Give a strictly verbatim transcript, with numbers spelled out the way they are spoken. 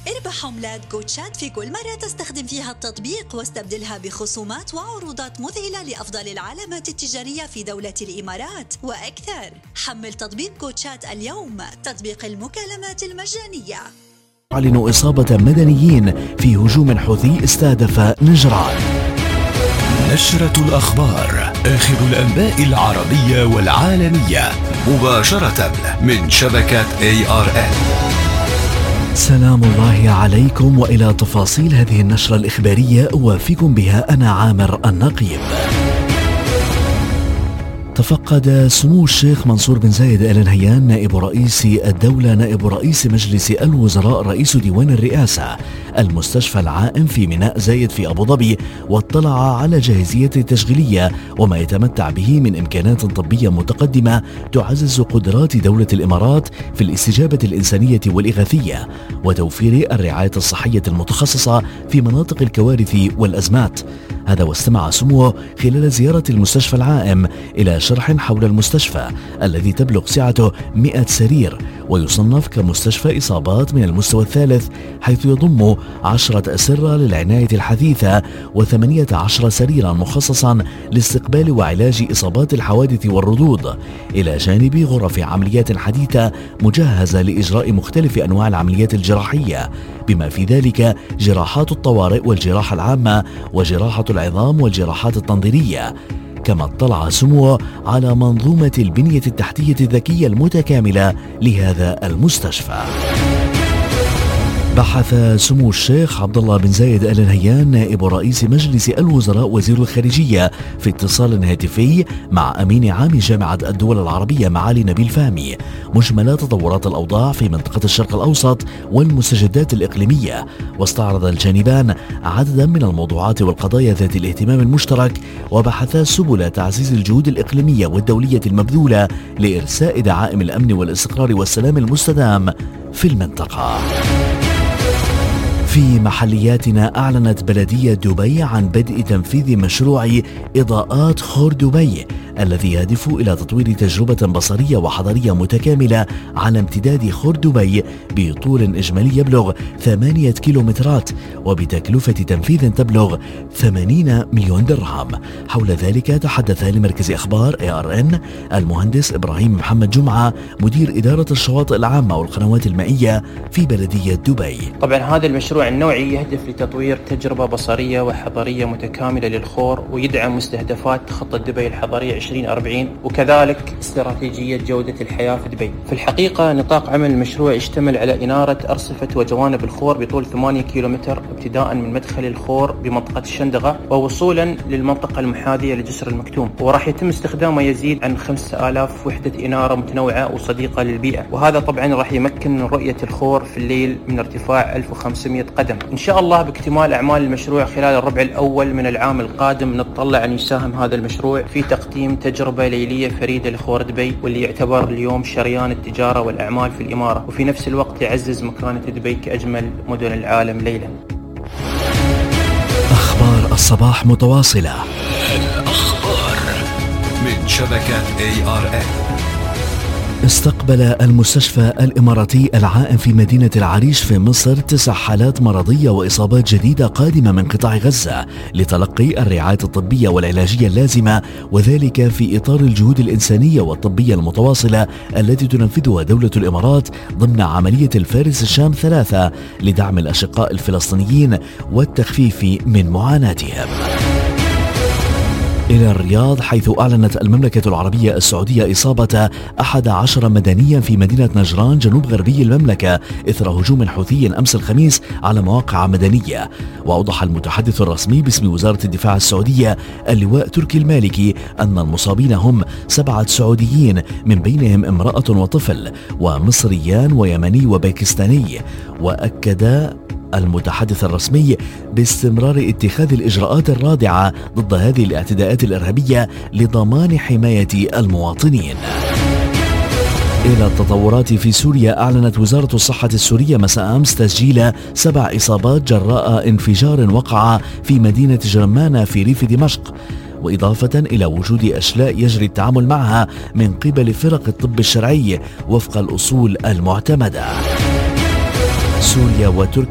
اربح عملات جوتشات في كل مرة تستخدم فيها التطبيق واستبدلها بخصومات وعروضات مذهلة لأفضل العلامات التجارية في دولة الإمارات وأكثر. حمل تطبيق جوتشات اليوم، تطبيق المكالمات المجانية. أعلن إصابة مدنيين في هجوم حوثي استهدف نجران. نشرة الأخبار، آخر الأنباء العربية والعالمية مباشرة من شبكة إيه آر إن. سلام الله عليكم وإلى تفاصيل هذه النشرة الإخبارية أوافيكم بها أنا عامر النقيب. تفقد سمو الشيخ منصور بن زايد آل نهيان نائب رئيس الدولة نائب رئيس مجلس الوزراء رئيس ديوان الرئاسة المستشفى العائم في ميناء زايد في أبو ظبي، واطلع على جاهزية التشغيلية وما يتمتع به من إمكانات طبية متقدمة تعزز قدرات دولة الإمارات في الاستجابة الإنسانية والإغاثية وتوفير الرعاية الصحية المتخصصة في مناطق الكوارث والأزمات. هذا واستمع سموه خلال زيارة المستشفى العائم إلى شرح حول المستشفى الذي تبلغ سعته مئة سرير ويصنف كمستشفى إصابات من المستوى الثالث، حيث يضم عشرة أسرة للعناية الحديثة وثمانية عشر سريرا مخصصا لاستقبال وعلاج إصابات الحوادث والردود، إلى جانب غرف عمليات حديثة مجهزة لإجراء مختلف أنواع العمليات الجراحية بما في ذلك جراحات الطوارئ والجراحة العامة وجراحة العظام والجراحات التنظيرية. كما اطلع سموه على منظومة البنية التحتية الذكية المتكاملة لهذا المستشفى. بحث سمو الشيخ عبد الله بن زايد آل نهيان نائب رئيس مجلس الوزراء وزير الخارجية في اتصال هاتفي مع أمين عام جامعة الدول العربية معالي نبيل فهمي مجمل تطورات الأوضاع في منطقة الشرق الأوسط والمستجدات الإقليمية، واستعرض الجانبان عددا من الموضوعات والقضايا ذات الاهتمام المشترك، وبحثا سبل تعزيز الجهود الإقليمية والدولية المبذولة لإرساء دعائم الأمن والاستقرار والسلام المستدام في المنطقة. في محلياتنا أعلنت بلدية دبي عن بدء تنفيذ مشروع إضاءات خور دبي الذي يهدف إلى تطوير تجربة بصرية وحضارية متكاملة على امتداد خور دبي بطول إجمالي يبلغ ثمانية كيلومترات وبتكلفة تنفيذ تبلغ ثمانين مليون درهم. حول ذلك تحدث لمركز أخبار إيه آر إن المهندس إبراهيم محمد جمعة مدير إدارة الشواطئ العامة والقنوات المائية في بلدية دبي. طبعا هذا المشروع النوعي يهدف لتطوير تجربة بصرية وحضارية متكاملة للخور، ويدعم مستهدفات خطة دبي الحضارية عشرين أربعين وكذلك استراتيجية جودة الحياة في دبي. في الحقيقة نطاق عمل المشروع يشتمل على إنارة أرصفة وجوانب الخور بطول ثمانية كيلومتر ابتداء من مدخل الخور بمنطقة الشندقة ووصولا للمنطقة المحاذية لجسر المكتوم، وراح يتم استخدام ما يزيد عن خمسة آلاف وحدة إنارة متنوعة وصديقة للبيئة، وهذا طبعا راح يمكن من رؤية الخور في الليل من ارتفاع ألف وخمسمئة قدم. إن شاء الله باكتمال أعمال المشروع خلال الربع الأول من العام القادم نتطلع أن يساهم هذا المشروع في تقديم تجربة ليلية فريدة لخور دبي، واللي يعتبر اليوم شريان التجارة والأعمال في الإمارة، وفي نفس الوقت يعزز مكانة دبي كأجمل مدن العالم ليلا. أخبار الصباح متواصلة. الأخبار من شبكة إيه آر إن. استقبل المستشفى الإماراتي العائم في مدينة العريش في مصر تسع حالات مرضية وإصابات جديدة قادمة من قطاع غزة لتلقي الرعاية الطبية والعلاجية اللازمة، وذلك في إطار الجهود الإنسانية والطبية المتواصلة التي تنفذها دولة الإمارات ضمن عملية الفارس الشام ثلاثة لدعم الأشقاء الفلسطينيين والتخفيف من معاناتهم. إلى الرياض، حيث أعلنت المملكة العربية السعودية إصابة أحد عشر مدنيا في مدينة نجران جنوب غربي المملكة إثر هجوم حوثي أمس الخميس على مواقع مدنية. وأوضح المتحدث الرسمي باسم وزارة الدفاع السعودية اللواء تركي المالكي أن المصابين هم سبعة سعوديين من بينهم امرأة وطفل ومصريان ويمني وباكستاني. وأكد المتحدث الرسمي باستمرار اتخاذ الإجراءات الرادعة ضد هذه الاعتداءات الإرهابية لضمان حماية المواطنين. إلى التطورات في سوريا، أعلنت وزارة الصحة السورية مساء أمس تسجيل سبع إصابات جراء انفجار وقع في مدينة جرمانة في ريف دمشق، وإضافة إلى وجود أشلاء يجري التعامل معها من قبل فرق الطب الشرعي وفق الأصول المعتمدة. سوريا وتركيا